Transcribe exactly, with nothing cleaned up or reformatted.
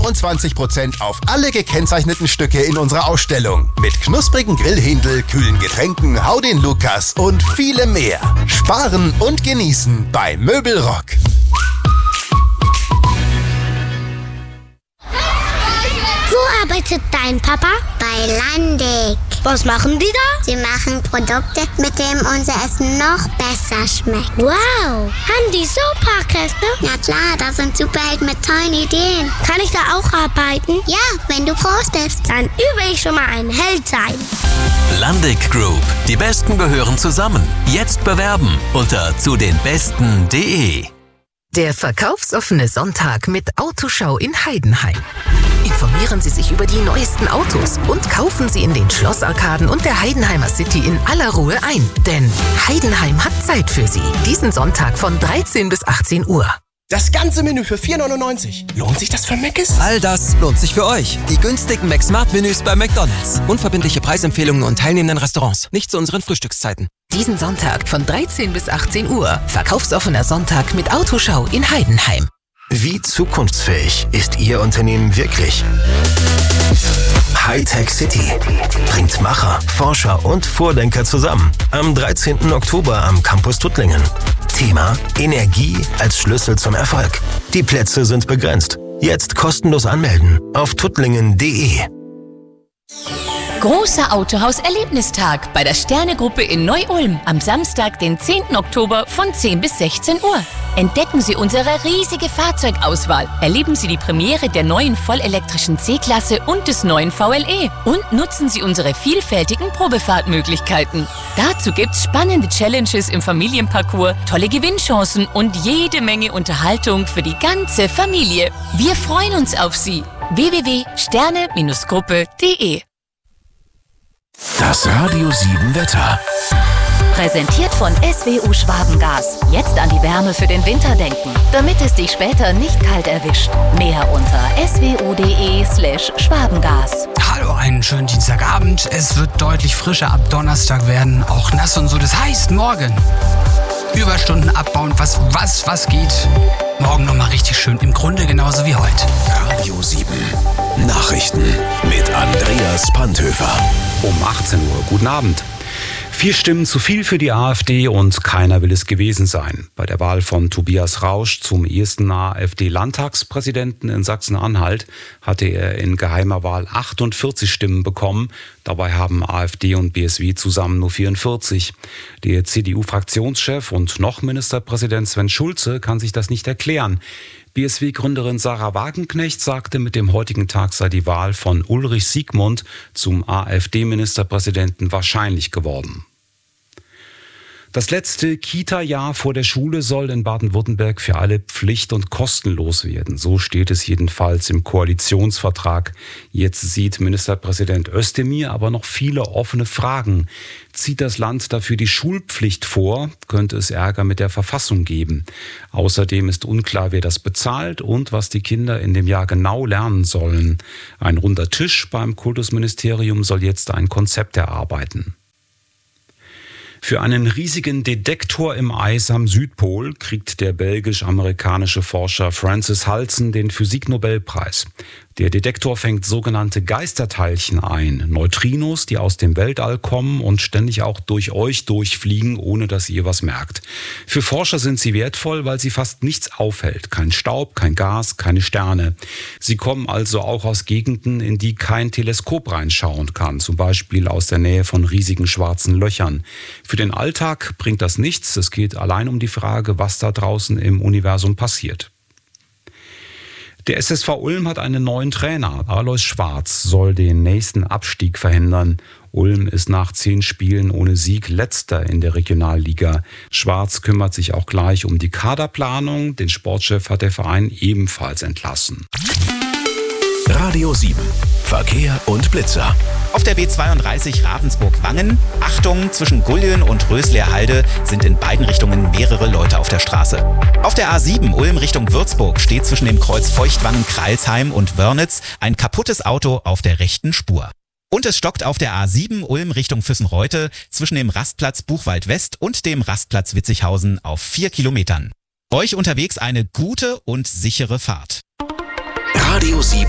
fünfundzwanzig Prozent auf alle gekennzeichneten Stücke in unserer Ausstellung. Mit knusprigen Grillhändel, kühlen Getränken, Hau den Lukas und vielem mehr. Sparen und genießen bei Möbelrock. Wo arbeitet dein Papa? Bei Landig. Was machen die da? Sie machen Produkte, mit denen unser Essen noch besser schmeckt. Wow, haben die so Fachkräfte? Ja klar, das sind Superhelden mit tollen Ideen. Kann ich da auch arbeiten? Ja, wenn du groß bist. Dann übe ich schon mal ein Held sein. Landig Group. Die Besten gehören zusammen. Jetzt bewerben unter zu den besten punkt de. Der verkaufsoffene Sonntag mit Autoschau in Heidenheim. Informieren Sie sich über die neuesten Autos und kaufen Sie in den Schlossarkaden und der Heidenheimer City in aller Ruhe ein. Denn Heidenheim hat Zeit für Sie. Diesen Sonntag von dreizehn bis achtzehn Uhr. Das ganze Menü für vier neunundneunzig. Lohnt sich das für Mc's? All das lohnt sich für euch. Die günstigen McSmart-Menüs bei McDonald's. Unverbindliche Preisempfehlungen und teilnehmenden Restaurants. Nicht zu unseren Frühstückszeiten. Diesen Sonntag von dreizehn bis achtzehn Uhr. Verkaufsoffener Sonntag mit Autoschau in Heidenheim. Wie zukunftsfähig ist Ihr Unternehmen wirklich? Hightech City bringt Macher, Forscher und Vordenker zusammen. Am dreizehnten Oktober am Campus Tuttlingen. Thema: Energie als Schlüssel zum Erfolg. Die Plätze sind begrenzt. Jetzt kostenlos anmelden auf tuttlingen punkt de. Großer Autohaus-Erlebnistag bei der Sterne-Gruppe in Neu-Ulm am Samstag, den zehnten Oktober von zehn bis sechzehn Uhr. Entdecken Sie unsere riesige Fahrzeugauswahl, erleben Sie die Premiere der neuen vollelektrischen C-Klasse und des neuen V L E und nutzen Sie unsere vielfältigen Probefahrtmöglichkeiten. Dazu gibt's spannende Challenges im Familienparcours, tolle Gewinnchancen und jede Menge Unterhaltung für die ganze Familie. Wir freuen uns auf Sie. w w w punkt sterne Gruppe punkt de. Das Radio sieben Wetter. Präsentiert von S W U Schwabengas. Jetzt an die Wärme für den Winter denken, damit es dich später nicht kalt erwischt. Mehr unter s w u punkt de slash Schwabengas. Hallo, einen schönen Dienstagabend. Es wird deutlich frischer ab Donnerstag werden, auch nass und so. Das heißt, morgen Überstunden abbauen, was, was, was geht. Morgen nochmal richtig schön, im Grunde genauso wie heute. Radio sieben. Nachrichten mit Andreas Panthöfer. Um achtzehn Uhr. Guten Abend. Vier Stimmen zu viel für die AfD und keiner will es gewesen sein. Bei der Wahl von Tobias Rausch zum ersten AfD-Landtagspräsidenten in Sachsen-Anhalt hatte er in geheimer Wahl achtundvierzig Stimmen bekommen. Dabei haben AfD und B S W zusammen nur vierundvierzig. Der C D U-Fraktionschef und noch Ministerpräsident Sven Schulze kann sich das nicht erklären. B S W-Gründerin Sarah Wagenknecht sagte, mit dem heutigen Tag sei die Wahl von Ulrich Siegmund zum AfD-Ministerpräsidenten wahrscheinlich geworden. Das letzte Kita-Jahr vor der Schule soll in Baden-Württemberg für alle pflicht- und kostenlos werden. So steht es jedenfalls im Koalitionsvertrag. Jetzt sieht Ministerpräsident Özdemir aber noch viele offene Fragen. Zieht das Land dafür die Schulpflicht vor, könnte es Ärger mit der Verfassung geben. Außerdem ist unklar, wer das bezahlt und was die Kinder in dem Jahr genau lernen sollen. Ein runder Tisch beim Kultusministerium soll jetzt ein Konzept erarbeiten. Für einen riesigen Detektor im Eis am Südpol kriegt der belgisch-amerikanische Forscher Francis Halsen den Physiknobelpreis. Der Detektor fängt sogenannte Geisterteilchen ein, Neutrinos, die aus dem Weltall kommen und ständig auch durch euch durchfliegen, ohne dass ihr was merkt. Für Forscher sind sie wertvoll, weil sie fast nichts aufhält. Kein Staub, kein Gas, keine Sterne. Sie kommen also auch aus Gegenden, in die kein Teleskop reinschauen kann, zum Beispiel aus der Nähe von riesigen schwarzen Löchern. Für den Alltag bringt das nichts. Es geht allein um die Frage, was da draußen im Universum passiert. Der S S V Ulm hat einen neuen Trainer. Alois Schwarz soll den nächsten Abstieg verhindern. Ulm ist nach zehn Spielen ohne Sieg Letzter in der Regionalliga. Schwarz kümmert sich auch gleich um die Kaderplanung. Den Sportchef hat der Verein ebenfalls entlassen. Radio sieben. Verkehr und Blitzer. Auf der B zweiunddreißig Ravensburg-Wangen. Achtung, zwischen Gullien und Rösleerhalde sind in beiden Richtungen mehrere Leute auf der Straße. Auf der A sieben Ulm Richtung Würzburg steht zwischen dem Kreuz Feuchtwangen-Kreilsheim und Wörnitz ein kaputtes Auto auf der rechten Spur. Und es stockt auf der A sieben Ulm Richtung Füssenreute zwischen dem Rastplatz Buchwald West und dem Rastplatz Witzighausen auf vier Kilometern. Euch unterwegs eine gute und sichere Fahrt. Radio sieben.